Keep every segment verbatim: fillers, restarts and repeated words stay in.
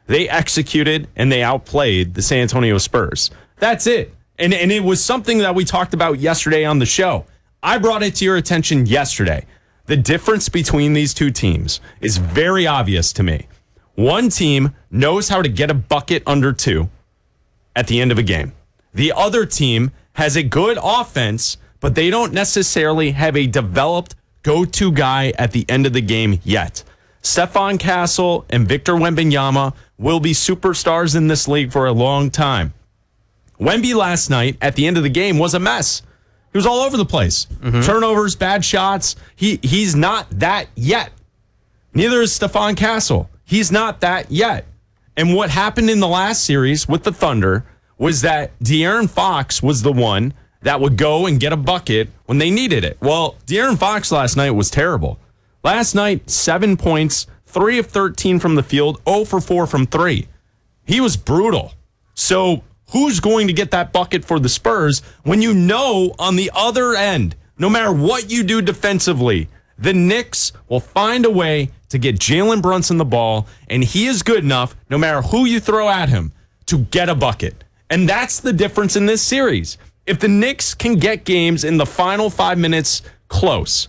They executed and they outplayed the San Antonio Spurs. That's it. And, and it was something that we talked about yesterday on the show. I brought it to your attention yesterday. The difference between these two teams is very obvious to me. One team knows how to get a bucket under two at the end of a game. The other team has a good offense, but they don't necessarily have a developed go-to guy at the end of the game yet. Stephon Castle and Victor Wembanyama will be superstars in this league for a long time. Wemby last night at the end of the game was a mess. He was all over the place. Mm-hmm. Turnovers, bad shots. He he's not that yet. Neither is Stephon Castle. He's not that yet. And what happened in the last series with the Thunder was that De'Aaron Fox was the one that would go and get a bucket when they needed it. Well, De'Aaron Fox last night was terrible. Last night, seven points, three of thirteen from the field, zero for four from three. He was brutal. So who's going to get that bucket for the Spurs when you know on the other end, no matter what you do defensively, the Knicks will find a way to get Jalen Brunson the ball, and he is good enough, no matter who you throw at him, to get a bucket. And that's the difference in this series. If the Knicks can get games in the final five minutes close,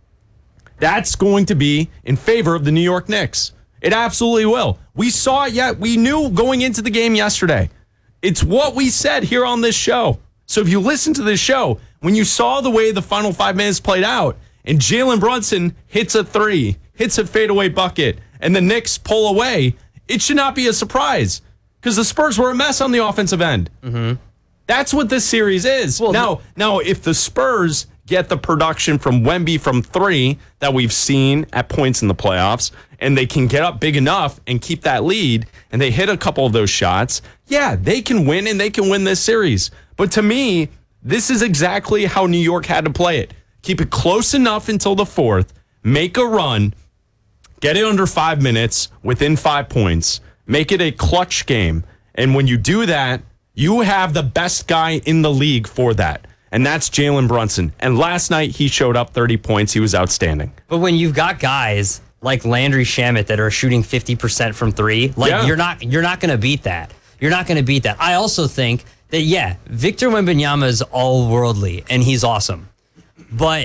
that's going to be in favor of the New York Knicks. It absolutely will. We saw it yet. We knew going into the game yesterday. It's what we said here on this show. So if you listen to this show, when you saw the way the final five minutes played out, and Jalen Brunson hits a three, hits a fadeaway bucket, and the Knicks pull away, it should not be a surprise because the Spurs were a mess on the offensive end. Mm-hmm. That's what this series is. Well, now, now, if the Spurs get the production from Wemby from three that we've seen at points in the playoffs, and they can get up big enough and keep that lead, and they hit a couple of those shots, yeah, they can win, and they can win this series. But to me, this is exactly how New York had to play it. Keep it close enough until the fourth, make a run, get it under five minutes, within five points, make it a clutch game. And when you do that, you have the best guy in the league for that. And that's Jalen Brunson. And last night, he showed up thirty points. He was outstanding. But when you've got guys like Landry Shamet that are shooting fifty percent from three, like yeah. you're not you're not going to beat that. You're not going to beat that. I also think that, yeah, Victor Wembanyama is all-worldly, and he's awesome. But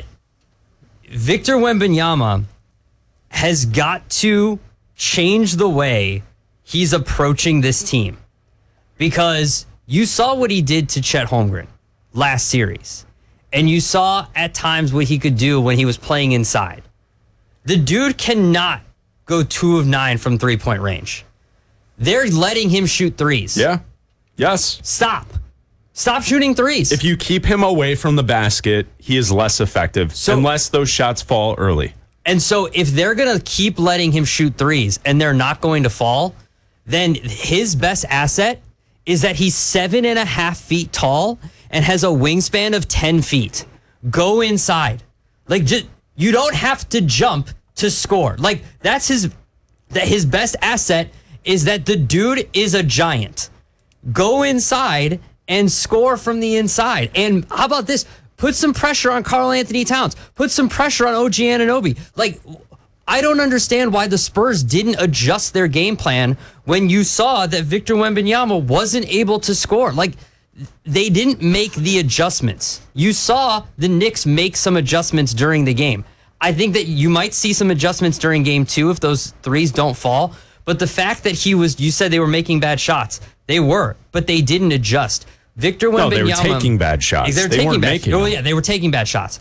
Victor Wembanyama has got to change the way he's approaching this team. Because you saw what he did to Chet Holmgren last series. And you saw at times what he could do when he was playing inside. The dude cannot go two of nine from three-point range. They're letting him shoot threes. Yeah. Yes. Stop. Stop shooting threes. If you keep him away from the basket, he is less effective so, unless those shots fall early. And so if they're going to keep letting him shoot threes and they're not going to fall, then his best asset is that he's seven and a half feet tall and has a wingspan of ten feet. Go inside. Like, just, you don't have to jump to score. Like, that's his, that his best asset is that the dude is a giant. Go inside and score from the inside. And how about this? Put some pressure on Karl Anthony Towns. Put some pressure on O G Anunoby. Like, I don't understand why the Spurs didn't adjust their game plan when you saw that Victor Wembanyama wasn't able to score. Like, they didn't make the adjustments. You saw the Knicks make some adjustments during the game. I think that you might see some adjustments during game two if those threes don't fall. But the fact that he was, you said they were making bad shots. They were, but they didn't adjust. Victor Wembanyama. No, they were taking bad shots. They, were they taking weren't bad, making Oh, them. yeah, they were taking bad shots.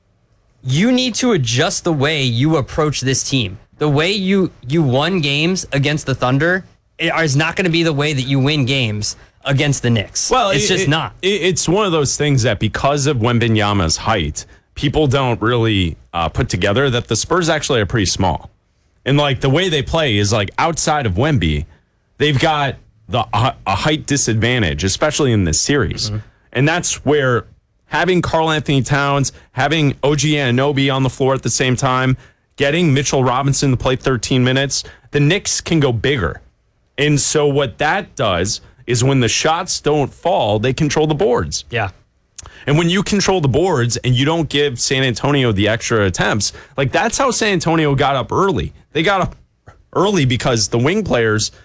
You need to adjust the way you approach this team. The way you, you won games against the Thunder is not going to be the way that you win games against the Knicks. Well, it's it, just it, not. It, it's one of those things that because of Wembanyama's height, people don't really uh, put together that the Spurs actually are pretty small. And like the way they play is like outside of Wemby, they've got the uh, a height disadvantage, especially in this series. Mm-hmm. And that's where having Karl Anthony Towns, having O G Anunoby on the floor at the same time, getting Mitchell Robinson to play thirteen minutes, the Knicks can go bigger. And so what that does is when the shots don't fall, they control the boards. Yeah. And when you control the boards and you don't give San Antonio the extra attempts, like that's how San Antonio got up early. They got up early because the wing players